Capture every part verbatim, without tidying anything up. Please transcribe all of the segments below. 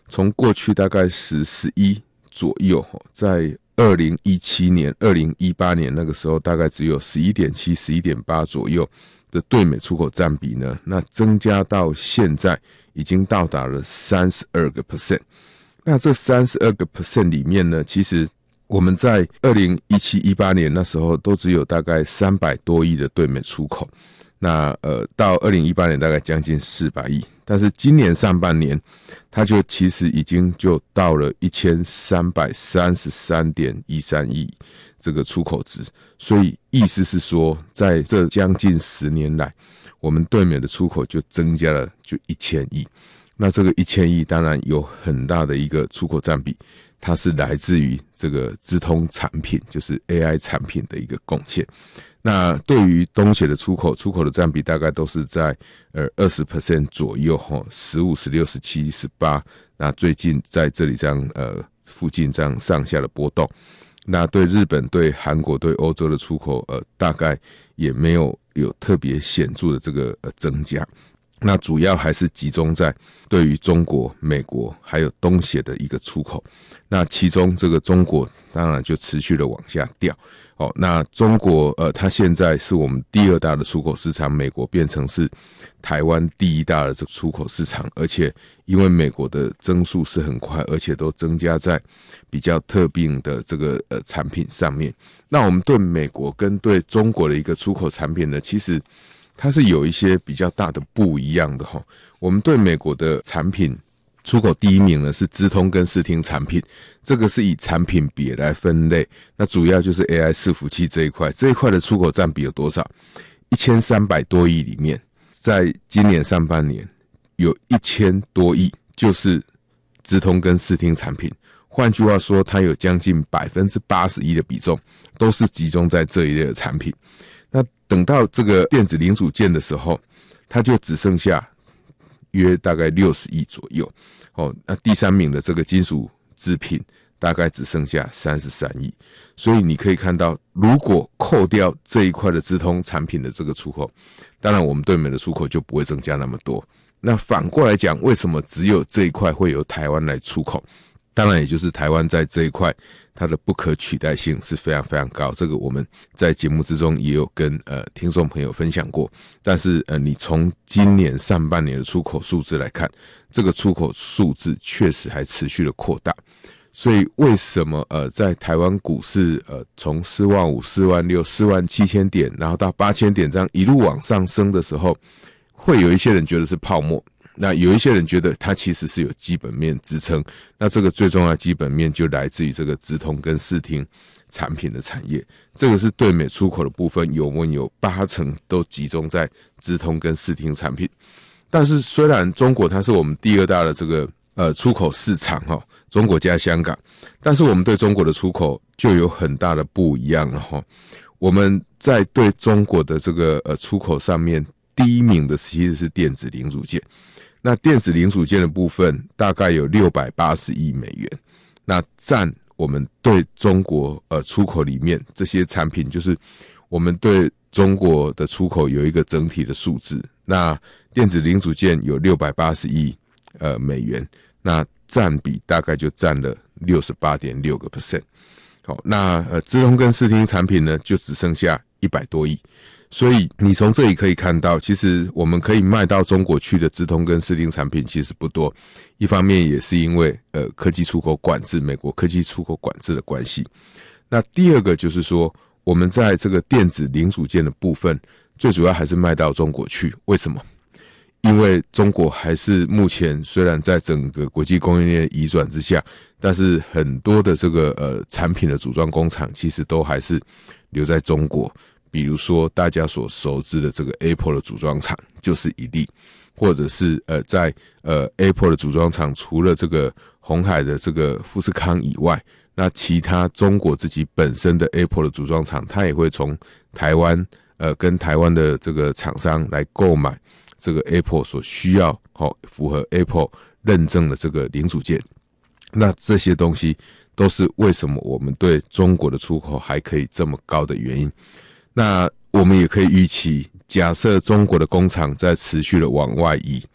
从过去大概十、十一左右，在二零一七年、二零一八年那个时候，大概只有 十一点七、十一点八 左右的对美出口占比呢，那增加到现在已经到达了 百分之三十二。那这 百分之三十二 里面呢，其实我们在二零一七、一八年那时候都只有大概三百多亿的对美出口，那呃到二零一八年大概将近四百亿，但是今年上半年它就其实已经就到了一千三百三十三点一三亿这个出口值，所以意思是说，在这将近十年来，我们对美的出口就增加了就一千亿。那这个一千亿当然有很大的一个出口占比，它是来自于这个资通产品，就是 A I 产品的一个贡献。那对于东协的出口，出口的占比大概都是在呃 百分之二十 左右，十五、十六、十七、十八，那最近在这里这样呃附近这样上下的波动。那对日本、对韩国、对欧洲的出口，呃，大概也没有有特别显著的这个呃增加。那主要还是集中在对于中国、美国还有东协的一个出口。那其中这个中国当然就持续的往下掉。哦，那中国呃，它现在是我们第二大的出口市场，美国变成是台湾第一大的这个出口市场，而且因为美国的增速是很快，而且都增加在比较特定的这个呃产品上面。那我们对美国跟对中国的一个出口产品呢，其实它是有一些比较大的不一样的哈。我们对美国的产品出口第一名呢是资通跟视听产品，这个是以产品别来分类，那主要就是 A I 伺服器这一块，这一块的出口占比有多少？一千三百多亿里面，在今年上半年有一千多亿就是资通跟视听产品，换句话说，它有将近 百分之八十一 的比重都是集中在这一类的产品。那等到这个电子零组件的时候，它就只剩下约大概六十亿左右。哦，那第三名的这个金属制品大概只剩下三十三亿，所以你可以看到，如果扣掉这一块的资通产品的这个出口，当然我们对美的出口就不会增加那么多。那反过来讲，为什么只有这一块会由台湾来出口？当然也就是台湾在这一块它的不可取代性是非常非常高，这个我们在节目之中也有跟呃听众朋友分享过。但是呃你从今年上半年的出口数字来看，这个出口数字确实还持续的扩大。所以为什么呃在台湾股市呃从四万五、四万六、四万七千点，然后到八千点这样一路往上升的时候，会有一些人觉得是泡沫？那有一些人觉得它其实是有基本面支撑，那这个最重要的基本面就来自于这个资通跟视听产品的产业，这个是对美出口的部分，有没有八成都集中在资通跟视听产品。但是虽然中国它是我们第二大的这个呃出口市场齁，中国加香港，但是我们对中国的出口就有很大的不一样了齁。我们在对中国的这个呃出口上面，第一名的其实是电子零组件。那电子零组件的部分大概有六百八十亿美元，那占我们对中国呃出口里面这些产品，就是我们对中国的出口有一个整体的数字。那电子零组件有六百八十亿呃美元，那占比大概就占了 百分之六十八点六。好，那呃资通跟视听产品呢就只剩下一百多亿。所以你从这里可以看到，其实我们可以卖到中国去的资通跟视听产品其实不多。一方面也是因为呃科技出口管制，美国科技出口管制的关系。那第二个就是说，我们在这个电子零组件的部分，最主要还是卖到中国去。为什么？因为中国还是目前虽然在整个国际供应链移转之下，但是很多的这个呃产品的组装工厂其实都还是留在中国。比如说大家所熟知的这个 Apple 的组装厂就是一例，或者是呃在呃 Apple 的组装厂除了这个鸿海的这个富士康以外，那其他中国自己本身的 Apple 的组装厂，它也会从台湾呃跟台湾的这个厂商来购买这个 Apple 所需要齁符合 Apple 认证的这个零组件。那这些东西都是为什么我们对中国的出口还可以这么高的原因。那我们也可以预期，假设中国的工厂在持续的往外移，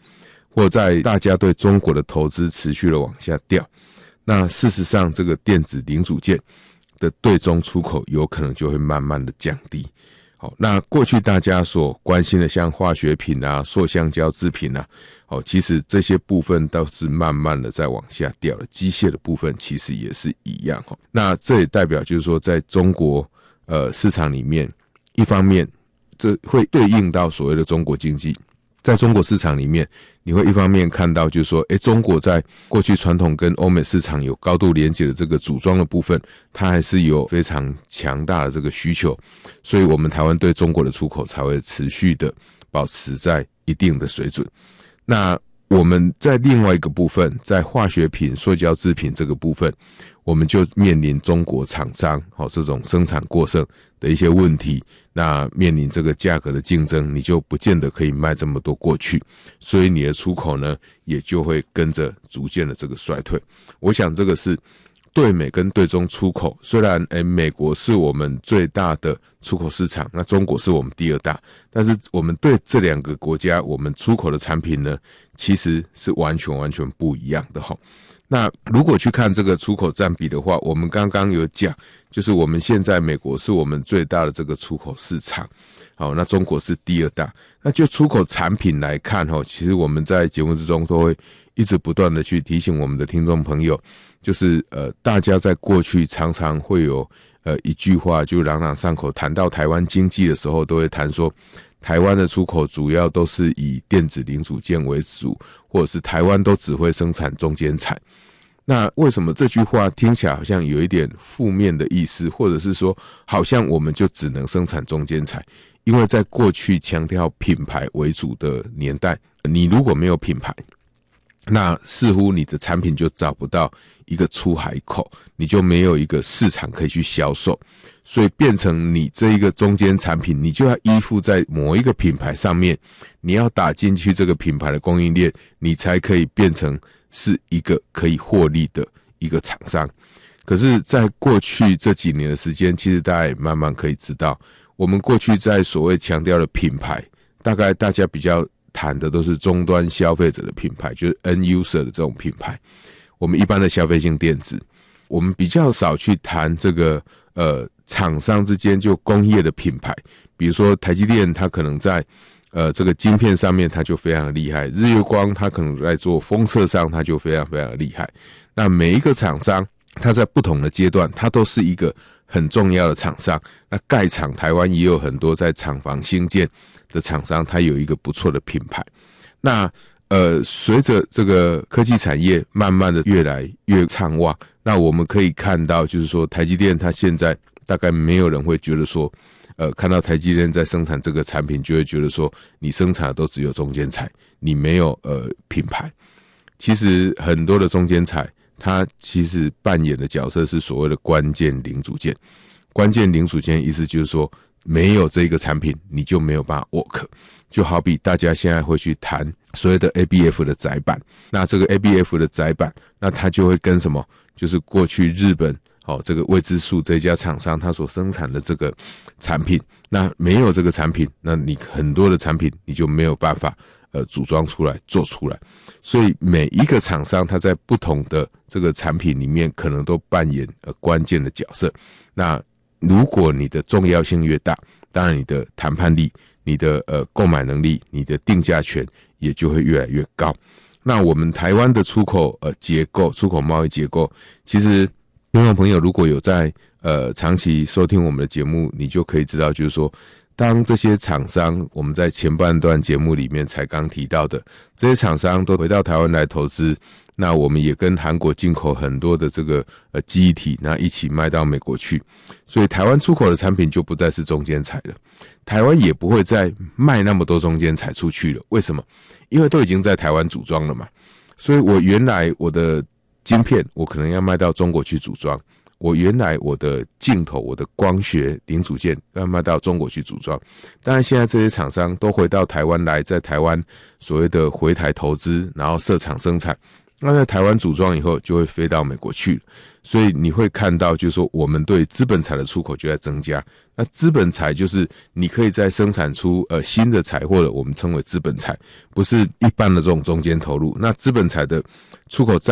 或在大家对中国的投资持续的往下掉，那事实上这个电子零组件的对中出口有可能就会慢慢的降低。好，那过去大家所关心的像化学品啊、塑橡胶制品啊，好，其实这些部分都是慢慢的在往下掉了，机械的部分其实也是一样。那这也代表就是说在中国呃市场里面，一方面这会对应到所谓的中国经济，在中国市场里面，你会一方面看到就是说，诶，中国在过去传统跟欧美市场有高度连结的这个组装的部分，它还是有非常强大的这个需求，所以我们台湾对中国的出口才会持续的保持在一定的水准。那我们在另外一个部分，在化学品、塑胶制品这个部分，我们就面临中国厂商好这种生产过剩的一些问题，那面临这个价格的竞争，你就不见得可以卖这么多过去，所以你的出口呢也就会跟着逐渐的这个衰退。我想这个是对美跟对中出口，虽然诶美国是我们最大的出口市场，那中国是我们第二大，但是我们对这两个国家我们出口的产品呢其实是完全完全不一样的齁。那如果去看这个出口占比的话，我们刚刚有讲，就是我们现在美国是我们最大的这个出口市场，好，那中国是第二大。那就出口产品来看齁，其实我们在节目之中都会一直不断的去提醒我们的听众朋友，就是呃大家在过去常常会有呃一句话就朗朗上口，谈到台湾经济的时候都会谈说，台湾的出口主要都是以电子零组件为主，或者是台湾都只会生产中间材。那为什么这句话听起来好像有一点负面的意思，或者是说好像我们就只能生产中间材？因为在过去强调品牌为主的年代，你如果没有品牌，那似乎你的产品就找不到一个出海口，你就没有一个市场可以去销售，所以变成你这一个中间产品，你就要依附在某一个品牌上面，你要打进去这个品牌的供应链，你才可以变成是一个可以获利的一个厂商。可是在过去这几年的时间，其实大家也慢慢可以知道，我们过去在所谓强调的品牌，大概大家比较谈的都是终端消费者的品牌，就是 end user 的这种品牌，我们一般的消费性电子，我们比较少去谈这个呃厂商之间就工业的品牌，比如说台积电它可能在呃这个晶片上面它就非常的厉害，日月光它可能在做封测上它就非常非常的厉害。那每一个厂商它在不同的阶段，它都是一个很重要的厂商。那盖厂台湾也有很多在厂房兴建的厂商，它有一个不错的品牌。那呃，随着这个科技产业慢慢的越来越畅旺，那我们可以看到，就是说台积电它现在大概没有人会觉得说，呃，看到台积电在生产这个产品，就会觉得说你生产的都只有中间材，你没有呃品牌。其实很多的中间材，它其实扮演的角色是所谓的关键零组件。关键零组件意思就是说，没有这个产品，你就没有办法 work。就好比大家现在会去谈所谓的 A B F 的载板，那这个 A B F 的载板，那它就会跟什么？就是过去日本好、哦、这个未知数这家厂商它所生产的这个产品，那没有这个产品，那你很多的产品你就没有办法呃组装出来做出来。所以每一个厂商它在不同的这个产品里面可能都扮演呃关键的角色。那如果你的重要性越大，当然你的谈判力、你的呃购买能力、你的定价权也就会越来越高。那我们台湾的出口呃结构、出口贸易结构，其实听众朋友如果有在呃长期收听我们的节目，你就可以知道，就是说，当这些厂商，我们在前半段节目里面才刚提到的，这些厂商都回到台湾来投资，那我们也跟韩国进口很多的这个呃记忆体，那一起卖到美国去，所以台湾出口的产品就不再是中间材了，台湾也不会再卖那么多中间材出去了。为什么？因为都已经在台湾组装了嘛，所以我原来我的晶片我可能要卖到中国去组装，我原来我的镜头、我的光学零组件要卖到中国去组装，当然现在这些厂商都回到台湾来，在台湾所谓的回台投资，然后设厂生产， 那在台湾组装以后就会飞到美国去，所以你会看到就是说我们对资本财的出口就在增加。那资本财就是你可以再生产出呃新的财，或者我们称为资本财，不是一般的这种中间投入。那资本财的出口